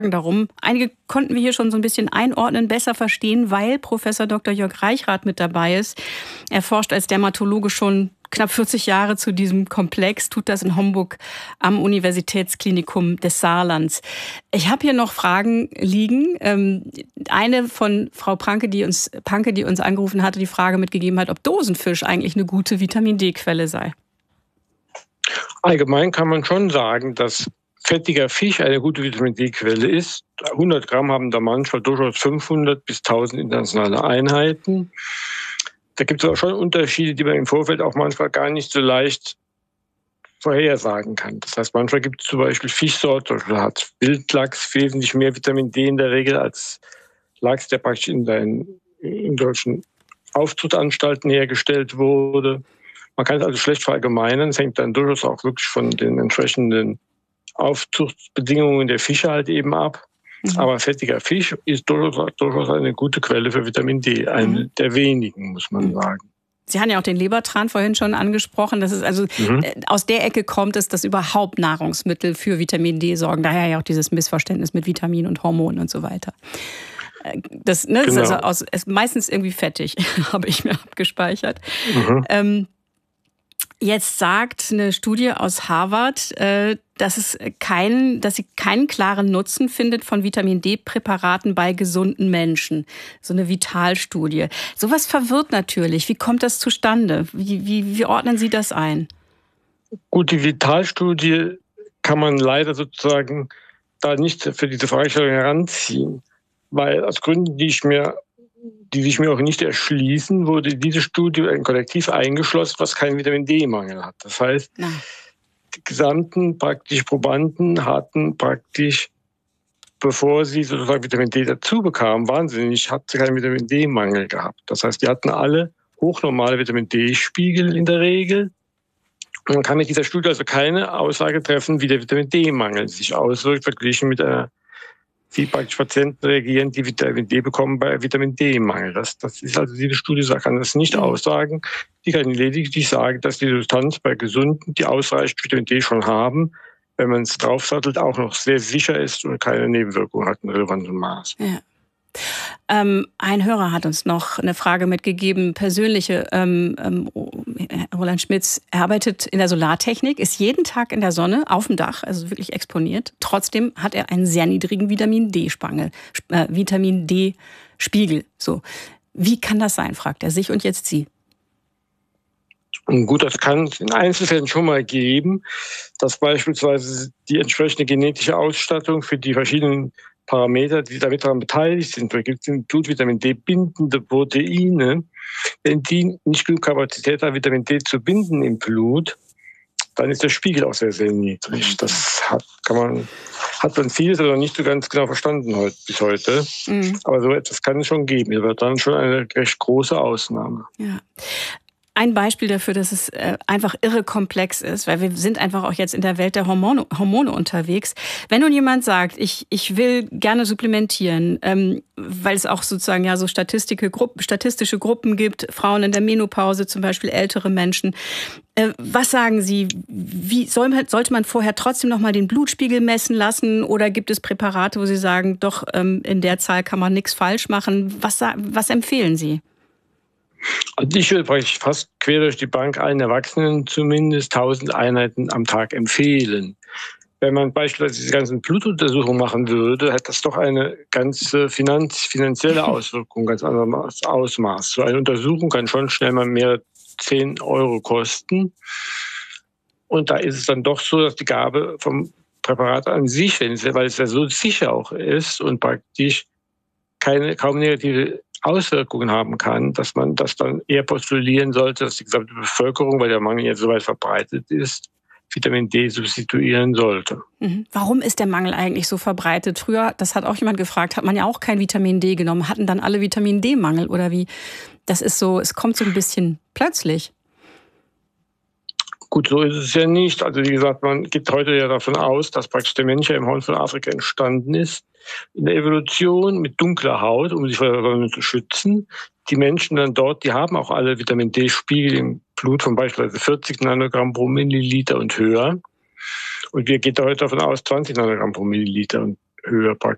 darum. Einige konnten wir hier schon so ein bisschen einordnen, besser verstehen, weil Professor Dr. Jörg Reichrath mit dabei ist. Er forscht als Dermatologe schon knapp 40 Jahre zu diesem Komplex, tut das in Homburg am Universitätsklinikum des Saarlands. Ich habe hier noch Fragen liegen. Eine von Frau Panke, die uns angerufen hatte, die Frage mitgegeben hat, ob Dosenfisch eigentlich eine gute Vitamin-D-Quelle sei. Allgemein kann man schon sagen, dass fettiger Fisch eine gute Vitamin-D-Quelle ist. 100 Gramm haben da manchmal durchaus 500 bis 1000 internationale Einheiten. Da gibt es auch schon Unterschiede, die man im Vorfeld auch manchmal gar nicht so leicht vorhersagen kann. Das heißt, manchmal gibt es zum Beispiel Fischsorten, da hat Wildlachs wesentlich mehr Vitamin D in der Regel als Lachs, der praktisch in deutschen Aufzuchtanstalten hergestellt wurde. Man kann es also schlecht verallgemeinern. Es hängt dann durchaus auch wirklich von den entsprechenden Aufzuchtsbedingungen der Fische halt eben ab. Aber fettiger Fisch ist durchaus eine gute Quelle für Vitamin D. Eine der wenigen, muss man sagen. Sie haben ja auch den Lebertran vorhin schon angesprochen. Das ist also aus der Ecke kommt es, dass überhaupt Nahrungsmittel für Vitamin D sorgen. Daher ja auch dieses Missverständnis mit Vitamin und Hormonen und so weiter. Das, ne, genau. Ist also ist meistens irgendwie fettig, habe ich mir abgespeichert. Jetzt sagt eine Studie aus Harvard, dass sie keinen klaren Nutzen findet von Vitamin-D-Präparaten bei gesunden Menschen. So eine Vitalstudie. Sowas verwirrt natürlich. Wie kommt das zustande? Wie ordnen Sie das ein? Gut, die Vitalstudie kann man leider sozusagen da nicht für diese Fragestellung heranziehen. Weil aus Gründen, die sich mir auch nicht erschließen, wurde diese Studie ein Kollektiv eingeschlossen, was keinen Vitamin-D-Mangel hat. Das heißt, die gesamten Probanden hatten bevor sie sozusagen Vitamin D dazu bekamen, hatten sie keinen Vitamin-D-Mangel gehabt. Das heißt, die hatten alle hochnormale Vitamin-D-Spiegel in der Regel. Und man kann mit dieser Studie also keine Aussage treffen, wie der Vitamin-D-Mangel sich auswirkt, verglichen mit wie praktisch Patienten reagieren, die Vitamin D bekommen bei Vitamin D-Mangel. Das ist also diese Studie kann das nicht aussagen. Die kann lediglich sagen, dass die Substanz bei Gesunden, die ausreichend Vitamin D schon haben, wenn man es draufsattelt, auch noch sehr sicher ist und keine Nebenwirkungen hat in relevantem Maß. Ja. Ein Hörer hat uns noch eine Frage mitgegeben, persönliche. Roland Schmitz arbeitet in der Solartechnik, ist jeden Tag in der Sonne auf dem Dach, also wirklich exponiert. Trotzdem hat er einen sehr niedrigen Vitamin D-Spiegel. So. Wie kann das sein, fragt er sich und jetzt Sie. Gut, das kann es in Einzelfällen schon mal geben, dass beispielsweise die entsprechende genetische Ausstattung für die verschiedenen Parameter, die damit daran beteiligt sind, da gibt es im Blut Vitamin D bindende Proteine, wenn die nicht genug Kapazität haben, Vitamin D zu binden im Blut, dann ist der Spiegel auch sehr, sehr niedrig. Das hat man vieles aber noch nicht so ganz genau verstanden bis heute. Aber so etwas kann es schon geben. Das wird dann schon eine recht große Ausnahme. Ja. Ein Beispiel dafür, dass es einfach irre komplex ist, weil wir sind einfach auch jetzt in der Welt der Hormone unterwegs. Wenn nun jemand sagt, ich will gerne supplementieren, weil es auch sozusagen ja so statistische Gruppen gibt, Frauen in der Menopause, zum Beispiel ältere Menschen. Was sagen Sie, wie sollte man vorher trotzdem noch mal den Blutspiegel messen lassen oder gibt es Präparate, wo Sie sagen, doch in der Zahl kann man nichts falsch machen? Was empfehlen Sie? Also ich würde praktisch fast quer durch die Bank allen Erwachsenen zumindest 1000 Einheiten am Tag empfehlen. Wenn man beispielsweise diese ganzen Blutuntersuchungen machen würde, hätte das doch eine ganze finanzielle Auswirkung, ganz anderes Ausmaß. So eine Untersuchung kann schon schnell mal mehr 10 Euro kosten. Und da ist es dann doch so, dass die Gabe vom Präparat an sich, weil es ja so sicher auch ist und praktisch kaum negative Auswirkungen haben kann, dass man das dann eher postulieren sollte, dass die gesamte Bevölkerung, weil der Mangel jetzt so weit verbreitet ist, Vitamin D substituieren sollte. Warum ist der Mangel eigentlich so verbreitet? Früher, das hat auch jemand gefragt, hat man ja auch kein Vitamin D genommen, hatten dann alle Vitamin D-Mangel oder wie? Das ist so, es kommt so ein bisschen plötzlich. Gut, so ist es ja nicht. Also wie gesagt, man geht heute ja davon aus, dass praktisch der Mensch ja im Horn von Afrika entstanden ist, in der Evolution mit dunkler Haut, um sich vor der Sonne zu schützen. Die Menschen dann dort, die haben auch alle Vitamin D-Spiegel im Blut von beispielsweise 40 Nanogramm pro Milliliter und höher. Und wir gehen heute davon aus, 20 Nanogramm pro Milliliter und höher